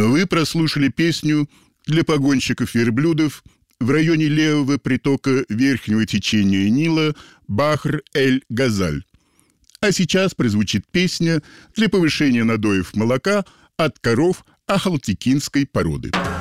Вы прослушали песню для погонщиков верблюдов в районе левого притока верхнего течения Нила Бахр-эль-Газаль. А сейчас прозвучит песня для повышения надоев молока от коров ахалтекинской породы.